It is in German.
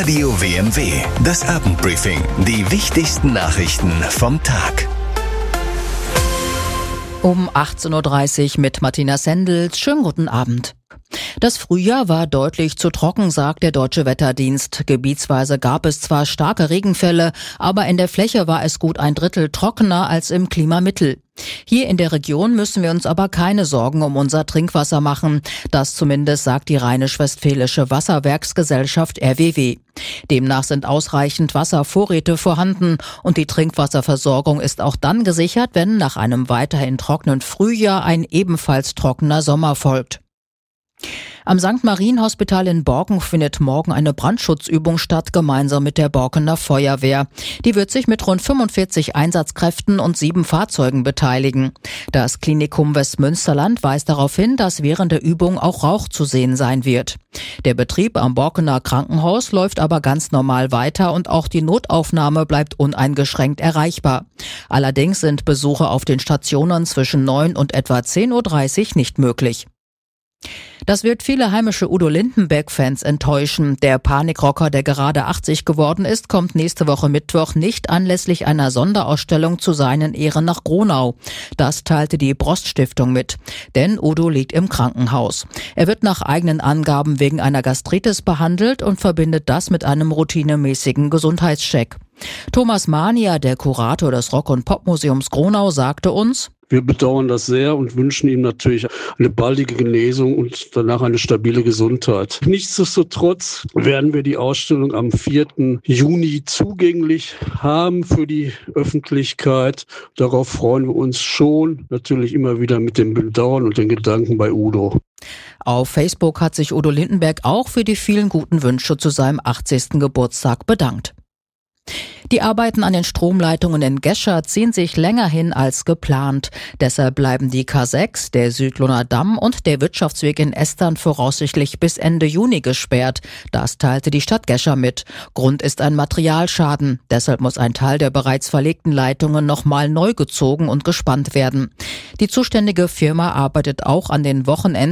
Radio WMW, das Abendbriefing. Die wichtigsten Nachrichten vom Tag. Um 18.30 Uhr mit Martina Sendels. Schönen guten Abend. Das Frühjahr war deutlich zu trocken, sagt der Deutsche Wetterdienst. Gebietsweise gab es zwar starke Regenfälle, aber in der Fläche war es gut ein Drittel trockener als im Klimamittel. Hier in der Region müssen wir uns aber keine Sorgen um unser Trinkwasser machen. Das zumindest sagt die Rheinisch-Westfälische Wasserwerksgesellschaft RWW. Demnach sind ausreichend Wasservorräte vorhanden und die Trinkwasserversorgung ist auch dann gesichert, wenn nach einem weiterhin trockenen Frühjahr ein ebenfalls trockener Sommer folgt. Am St. Marien-Hospital in Borken findet morgen eine Brandschutzübung statt, gemeinsam mit der Borkener Feuerwehr. Die wird sich mit rund 45 Einsatzkräften und 7 Fahrzeugen beteiligen. Das Klinikum Westmünsterland weist darauf hin, dass während der Übung auch Rauch zu sehen sein wird. Der Betrieb am Borkener Krankenhaus läuft aber ganz normal weiter und auch die Notaufnahme bleibt uneingeschränkt erreichbar. Allerdings sind Besuche auf den Stationen zwischen 9 und etwa 10.30 Uhr nicht möglich. Das wird viele heimische Udo Lindenberg-Fans enttäuschen. Der Panikrocker, der gerade 80 geworden ist, kommt nächste Woche Mittwoch nicht anlässlich einer Sonderausstellung zu seinen Ehren nach Gronau. Das teilte die Brost-Stiftung mit. Denn Udo liegt im Krankenhaus. Er wird nach eigenen Angaben wegen einer Gastritis behandelt und verbindet das mit einem routinemäßigen Gesundheitscheck. Thomas Mania, der Kurator des Rock- und Popmuseums Gronau, sagte uns: Wir bedauern das sehr und wünschen ihm natürlich eine baldige Genesung und danach eine stabile Gesundheit. Nichtsdestotrotz werden wir die Ausstellung am 4. Juni zugänglich haben für die Öffentlichkeit. Darauf freuen wir uns schon, natürlich immer wieder mit dem Bedauern und den Gedanken bei Udo. Auf Facebook hat sich Udo Lindenberg auch für die vielen guten Wünsche zu seinem 80. Geburtstag bedankt. Die Arbeiten an den Stromleitungen in Gescher ziehen sich länger hin als geplant. Deshalb bleiben die K6, der Südlohner Damm und der Wirtschaftsweg in Estern voraussichtlich bis Ende Juni gesperrt. Das teilte die Stadt Gescher mit. Grund ist ein Materialschaden. Deshalb muss ein Teil der bereits verlegten Leitungen nochmal neu gezogen und gespannt werden. Die zuständige Firma arbeitet auch an den Wochenenden